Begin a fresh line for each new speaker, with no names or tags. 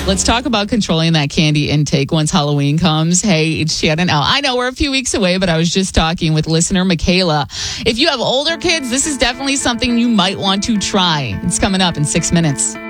Let's talk about controlling that candy intake once Halloween comes. Hey, it's Shannon L. I know we're a few weeks away, but I was just talking with listener Michaela. If you have older kids, this is definitely something you might want to try. It's coming up in 6 minutes.